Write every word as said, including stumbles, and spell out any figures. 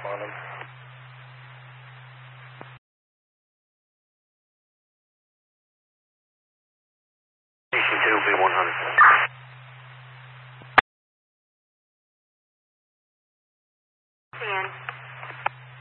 on them. Station two, B one hundred. Stand.